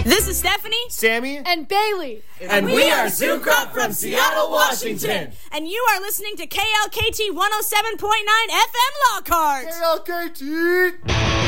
This is Stephanie, Sammy, and Bailey. And we are Zoo Crop from Seattle, Washington. And you are listening to KLKT 107.9 FM Lockhart. KLKT.